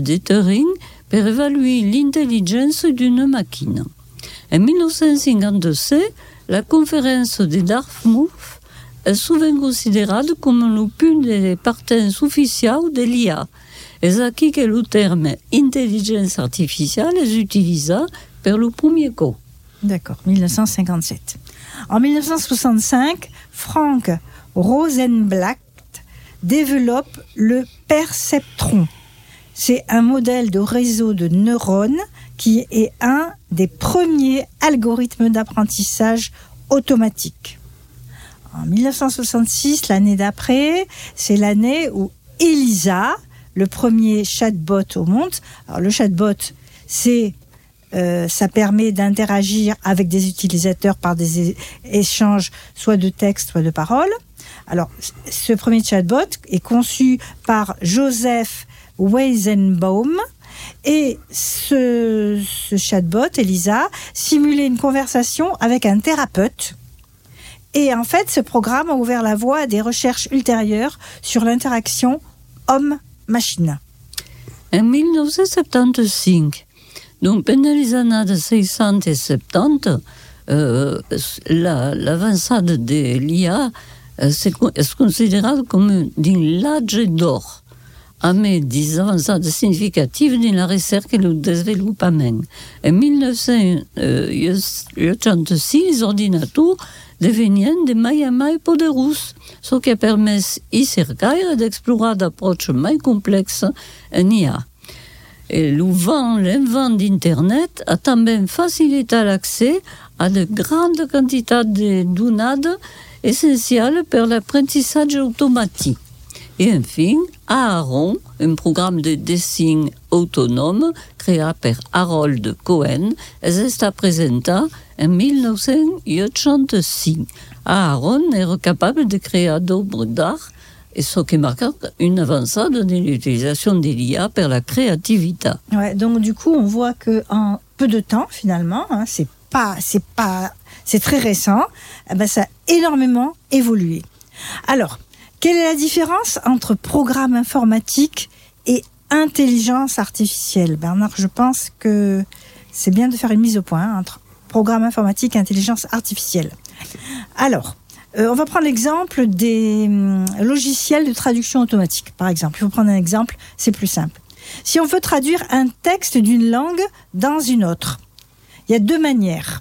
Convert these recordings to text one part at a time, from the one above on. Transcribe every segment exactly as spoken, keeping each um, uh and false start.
de Turing per évaluer l'intelligence d'une machine. En dix-neuf cent cinquante-six, la conférence de Dartmouth est souvent considérée comme le punt des partences officielles de l'I A. C'est aquí que le terme intelligence artificielle est utilisé pour le premier coup. D'accord, dix-neuf cent cinquante-sept. En dix-neuf cent soixante-cinq, Frank Rosenblatt développe le perceptron. C'est un modèle de réseau de neurones qui est un des premiers algorithmes d'apprentissage automatique. En dix-neuf cent soixante-six, l'année d'après, c'est l'année où Elisa, le premier chatbot au monde. Alors le chatbot, c'est, euh, ça permet d'interagir avec des utilisateurs par des é- échanges soit de texte, soit de paroles. Alors ce premier chatbot est conçu par Joseph Weizenbaum et ce, ce chatbot, Elisa, simulait une conversation avec un thérapeute. Et en fait, ce programme a ouvert la voie à des recherches ultérieures sur l'interaction homme-machine. En dix-neuf cent soixante-quinze, donc pendant les années soixante-dix, euh, la, l'avancée de l'I A euh, est considérée comme l'âge d'or, avec des avancées significatives dans la recherche et le développement. En dix-neuf cent soixante-six, les ordinateurs devenien de mai a mai poderós, ce qui a permès i cercaire d'explorar d'approches mai complexes en I A. Et le vent, l'invent d'Internet a també facilité l'accès à de grandes quantités de données essentielles pour l'apprentissage automatique. Et enfin, Aaron, un programme de dessin autonome créé par Harold Cohen, est présenté en dix-neuf cent soixante-six. Aaron est capable de créer d'œuvres d'art, et ce qui marque une avancée dans l'utilisation de l'I A pour la créativité. Ouais, donc du coup, on voit qu'en peu de temps, finalement, hein, c'est pas, c'est pas, c'est très récent, eh ben, ça a énormément évolué. Alors, quelle est la différence entre programme informatique et intelligence artificielle ? Bernard, je pense que c'est bien de faire une mise au point hein, entre programme informatique et intelligence artificielle. Alors, euh, on va prendre l'exemple des hum, logiciels de traduction automatique. Par exemple, il faut prendre un exemple, c'est plus simple. Si on veut traduire un texte d'une langue dans une autre, il y a deux manières.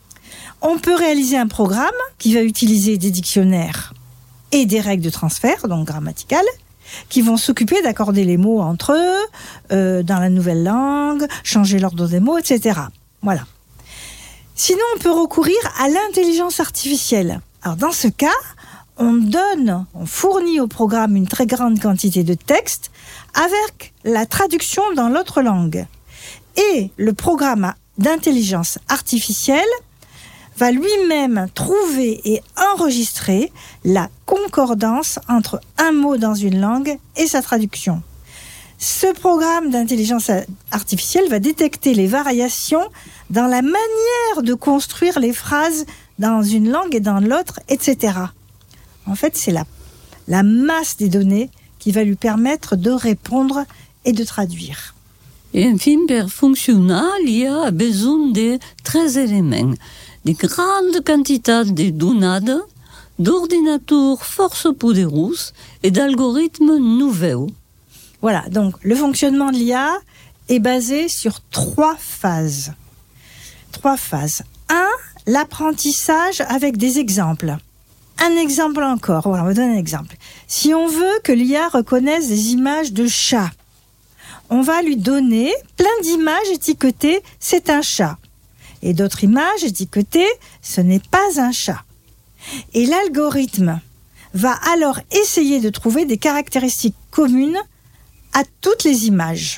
On peut réaliser un programme qui va utiliser des dictionnaires et des règles de transfert, donc grammaticales, qui vont s'occuper d'accorder les mots entre eux, euh, dans la nouvelle langue, changer l'ordre des mots, et cetera. Voilà. Sinon, on peut recourir à l'intelligence artificielle. Alors, dans ce cas, on donne, on fournit au programme une très grande quantité de texte avec la traduction dans l'autre langue. Et le programme d'intelligence artificielle va lui-même trouver et enregistrer la concordance entre un mot dans une langue et sa traduction. Ce programme d'intelligence artificielle va détecter les variations dans la manière de construire les phrases dans une langue et dans l'autre, et cetera. En fait, c'est la, la masse des données qui va lui permettre de répondre et de traduire. Et enfin, pour fonctionner, l'I A a besoin de trois éléments. De grandes quantités de données, d'ordinateurs force podereux et d'algorithmes nouveaux. Voilà, donc le fonctionnement de l'I A est basé sur trois phases. Trois phases. Un, l'apprentissage avec des exemples. Un exemple encore, voilà, on va donner un exemple. Si on veut que l'I A reconnaisse des images de chats, on va lui donner plein d'images étiquetées « c'est un chat ». Et d'autres images étiquetées « ce n'est pas un chat ». Et l'algorithme va alors essayer de trouver des caractéristiques communes à toutes les images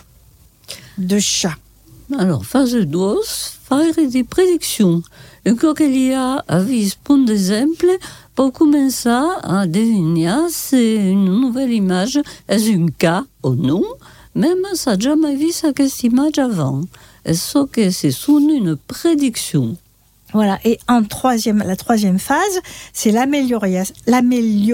de chats. Alors, phase deux, faire des prédictions. Une fois que l'I A a vu un exemple, pour commencer à deviner si une nouvelle image est un cas ou non, même si n'a jamais vu cette image avant. Et ce que c'est une prédiction. Voilà, et en troisième, la troisième phase, c'est l'amélioration,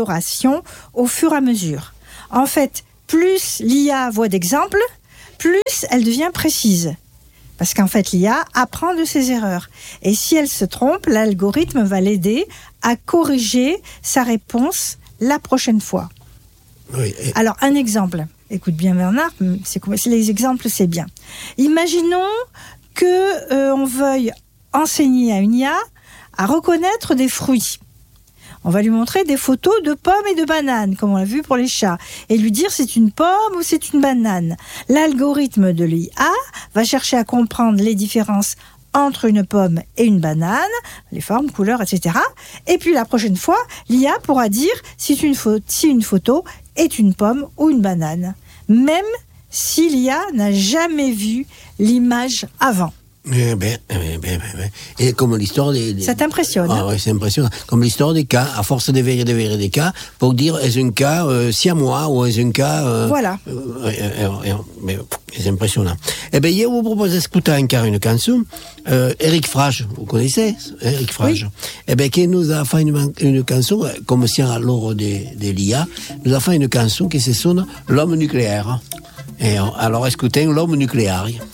l'amélioration au fur et à mesure. En fait, plus l'I A voit d'exemples, plus elle devient précise. Parce qu'en fait, l'I A apprend de ses erreurs. Et si elle se trompe, l'algorithme va l'aider à corriger sa réponse la prochaine fois. Oui, et... Alors, un exemple. Écoute bien, Bernard, c'est, les exemples, c'est bien. Imaginons qu'on euh, veuille enseigner à une I A à reconnaître des fruits. On va lui montrer des photos de pommes et de bananes, comme on l'a vu pour les chats, et lui dire c'est une pomme ou c'est une banane. L'algorithme de l'I A va chercher à comprendre les différences entre une pomme et une banane, les formes, couleurs, et cetera. Et puis la prochaine fois, l'I A pourra dire si une, pho- si une photo est une pomme ou une banane, même si l'I A n'a jamais vu l'image avant. Eh ben, eh ben, eh ben. Et comme l'histoire des... des... Ça t'impressionne? Ah oui, c'est impressionnant. Comme l'histoire des cas, à force de vérifier, de vérifier des cas, pour dire est-ce un cas euh, siamois ou est-ce un cas... Euh, voilà. Euh, euh, euh, euh, mais, c'est impressionnant. Eh bien, je vous propose d'écouter encore une chanson. Euh, Eric Frage, vous connaissez Eric Frage? Oui. Eh bien, qui nous a fait une, une chanson, comme si à l'heure de, de l'I A, nous a fait une chanson qui se sonne L'homme nucléaire. Et alors, écoutez, L'homme nucléaire.